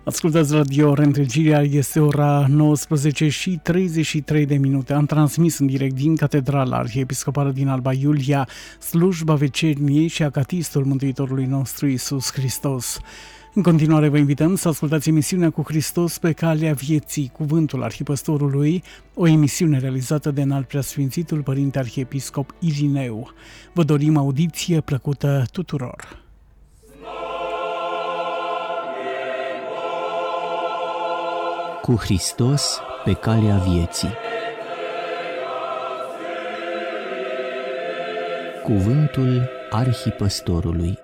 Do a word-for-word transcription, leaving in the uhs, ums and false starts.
Ascultați Radio Reîntregirea, este ora nouăsprezece și treizeci și trei de minute. Am transmis în direct din Catedrala Arhiepiscopală din Alba Iulia slujba vecerniei și acatistul Mântuitorului nostru Iisus Hristos. În continuare vă invităm să ascultați emisiunea Cu Hristos pe calea vieții, Cuvântul Arhipăstorului, o emisiune realizată de Înalt Preasfințitul Părinte Arhiepiscop Irineu. Vă dorim audiție plăcută tuturor! Cu Hristos pe calea vieții. Cuvântul Arhipăstorului.